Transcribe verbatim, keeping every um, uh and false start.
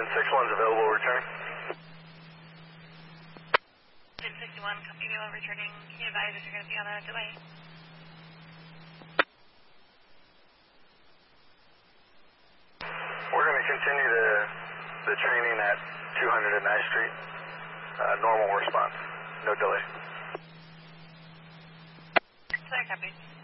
six one's available, return. ten sixty-one, copy available, returning. Can you advise if you're going to be on a delay? We're going to continue the, the training at two hundred at ninth Street. Uh, normal response, no delay. Sorry, copy.